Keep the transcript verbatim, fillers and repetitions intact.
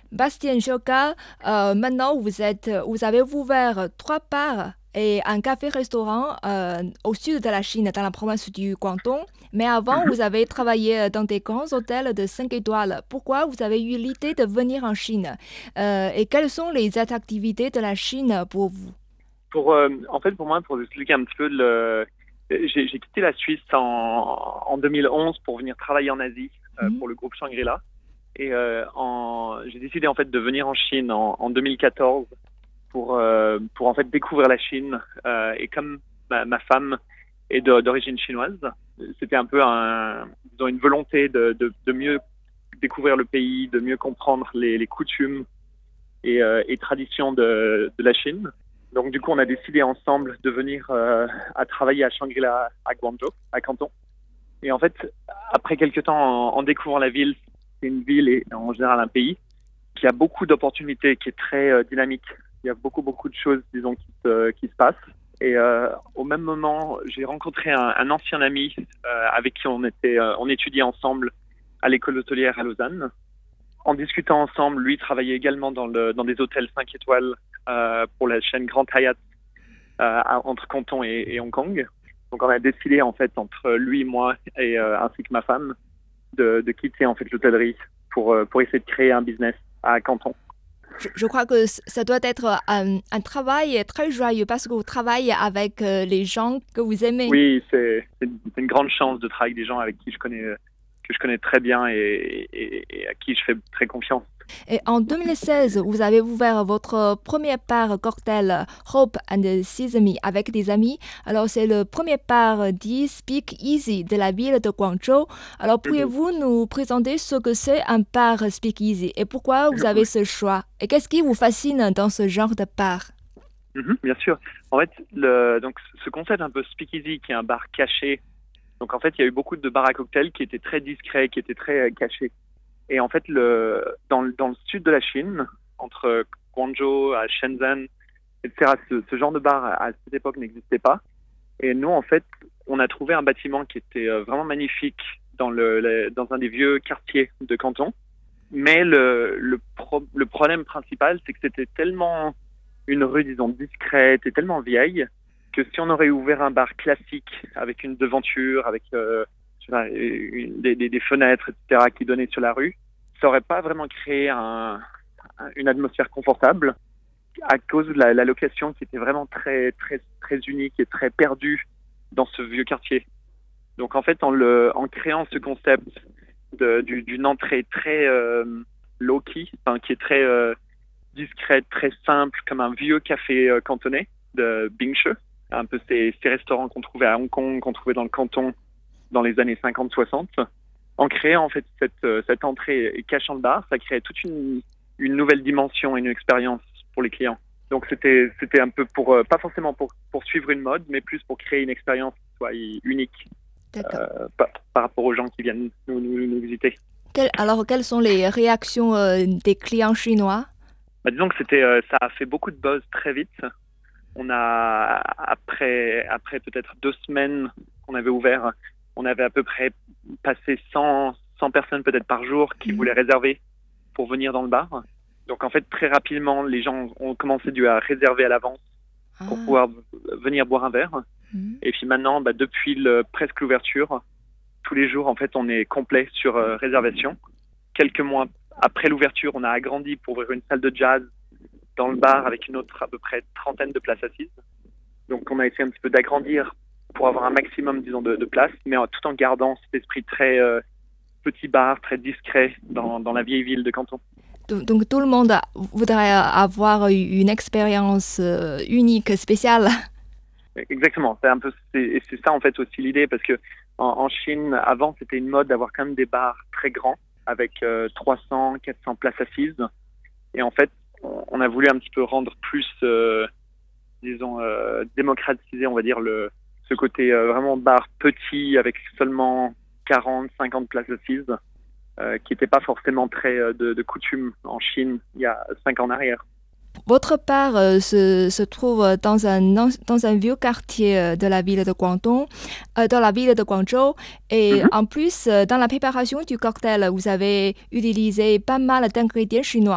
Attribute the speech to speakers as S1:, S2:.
S1: Bastien Choca, euh, maintenant vous êtes, vous avez ouvert trois bars et un café-restaurant euh, au sud de la Chine, dans la province du Guangdong. Mais avant,
S2: Mhm.
S1: vous avez travaillé dans des grands hôtels de cinq étoiles. Pourquoi vous avez eu l'idée de venir en Chine? Euh, et quelles sont les attractivités de la Chine pour vous?
S2: Pour, euh, en fait, pour moi, pour vous expliquer un petit peu, le, j'ai, j'ai quitté la Suisse en, en deux mille onze pour venir travailler en Asie euh,
S1: Mhm.
S2: pour le groupe Shangri-La. Et euh, en, j'ai décidé en fait de venir en Chine en, en deux mille quatorze pour euh, pour en fait découvrir la Chine. Euh, et comme ma, ma femme est de- d'origine chinoise, c'était un peu un, disons, une volonté de, de, de mieux découvrir le pays, de mieux comprendre les, les coutumes et, euh, et traditions de, de la Chine. Donc du coup, on a décidé ensemble de venir euh, à travailler à Shangri-La, à Guangzhou, à Canton. Et en fait, après quelques temps, en, en découvrant la ville, c'est une ville et en général un pays qui a beaucoup d'opportunités, qui est très euh, dynamique. Il y a beaucoup, beaucoup de choses, disons, qui se, qui se passent. Et euh, au même moment, j'ai rencontré un, un ancien ami euh, avec qui on était, euh, on étudiait ensemble à l'école hôtelière à Lausanne. En discutant ensemble, lui travaillait également dans, le, dans des hôtels cinq étoiles euh, pour la chaîne Grand Hyatt euh, entre Canton et, et Hong Kong. Donc on a décidé en fait entre lui, moi et euh, ainsi que ma femme de, de quitter en fait l'hôtellerie pour euh, pour essayer de créer un business à Canton.
S1: Je, je crois que c- ça doit être un, un travail très joyeux parce que vous travaillez avec euh, les gens que vous aimez.
S2: Oui, c'est c'est une, c'est une grande chance de travailler avec des gens avec qui je connais que je connais très bien et, et, et à qui je fais très confiance.
S1: Et en deux mille seize, vous avez ouvert votre premier bar cocktail Hope and Sesame avec des amis. Alors, c'est le premier bar dit Speak Easy de la ville de Guangzhou. Alors,
S2: Mhm.
S1: pourriez-vous nous présenter ce que c'est un bar Speak Easy et pourquoi vous avez ce choix? Et qu'est-ce qui vous fascine dans ce genre de bar?
S2: Mhm, bien sûr. En fait, le, donc ce concept un peu speakeasy, qui est un bar caché. Donc en fait, il y a eu beaucoup de bars à cocktails qui étaient très discrets, qui étaient très euh, cachés. Et en fait, le, dans, le- dans le sud de la Chine, entre Guangzhou, à Shenzhen, et cetera, ce, ce genre de bar à, à cette époque n'existait pas. Et nous, en fait, on a trouvé un bâtiment qui était euh, vraiment magnifique dans, le, le- dans un des vieux quartiers de Canton. Mais le, le, pro- le problème principal, c'est que c'était tellement une rue, disons, discrète et tellement vieille que si on aurait ouvert un bar classique avec une devanture, avec euh, je sais pas, une- des, des, des fenêtres, et cetera, qui donnaient sur la rue, ça aurait pas vraiment créé un, un- une atmosphère confortable à cause de la, la location qui était vraiment très, très, très unique et très perdue dans ce vieux quartier. Donc en fait, en, le, en créant ce concept de- du- d'une entrée très euh, low-key, enfin, qui est très euh, discrète, très simple, comme un vieux café euh, cantonais de Bingche, un peu ces, ces restaurants qu'on trouvait à Hong Kong, qu'on trouvait dans le canton dans les années cinquante soixante. En créant en fait cette, euh, cette entrée et cachant le bar, ça créait toute une, une nouvelle dimension et une expérience pour les clients. Donc c'était c'était un peu pour euh, pas forcément pour pour suivre une mode, mais plus pour créer une expérience qui soit unique
S1: D'accord.
S2: euh, par, par rapport aux gens qui viennent nous, nous, nous visiter.
S1: Quel- alors, quelles sont les réactions euh, des clients chinois?
S2: Bah, disons que c'était euh, ça a fait beaucoup de buzz très vite. On a après après peut-être deux semaines qu'on avait ouvert, on avait à peu près passé cent cent personnes peut-être par jour qui
S1: Mhm.
S2: voulaient réserver pour venir dans le bar. Donc en fait très rapidement les gens ont commencé dû à réserver à l'avance pour
S1: Ah,
S2: pouvoir venir boire un verre.
S1: mhm.
S2: Et puis maintenant bah, depuis le, presque l'ouverture, tous les jours en fait on est complet sur euh, réservation. Quelques mois après l'ouverture, on a agrandi pour ouvrir une salle de jazz dans le bar avec une autre à peu près trentaine de places assises. Donc on a essayé un petit peu d'agrandir pour avoir un maximum, disons, de, de place, mais en- tout en gardant cet esprit très euh, petit bar, très discret dans, dans la vieille ville de Canton.
S1: Donc, donc, tout le monde a- voudrait avoir une expérience euh, unique, spéciale.
S2: Exactement, c'est un peu, c'est, et c'est ça en fait aussi l'idée, parce que en, en Chine, avant, c'était une mode d'avoir quand même des bars très grands avec euh, trois cents, quatre cents places assises. Et en fait, on, on a voulu un petit peu rendre plus euh, disons, euh, démocratiser, on va dire, le, ce côté euh, vraiment bar petit avec seulement quarante, cinquante places assises, euh, qui n'était pas forcément très euh, de, de coutume en Chine il y a cinq ans en arrière.
S1: Votre part euh, se, se trouve dans un, an- dans un vieux quartier euh, de la ville de Guangdong, euh, dans la ville de Guangzhou. Et
S2: Mhm.
S1: en plus, euh, dans la préparation du cocktail, vous avez utilisé pas mal d'ingrédients chinois.